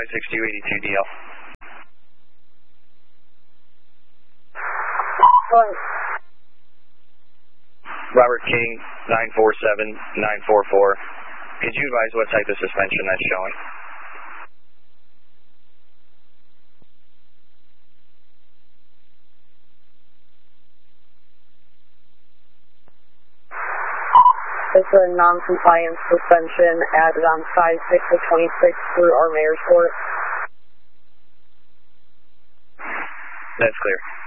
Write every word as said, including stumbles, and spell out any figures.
five six two eight two D L. Robert King, nine four seven nine four four. Could you advise what type of suspension that's showing? It's a non-compliance suspension added on five six of twenty-six through our mayor's court. That's clear.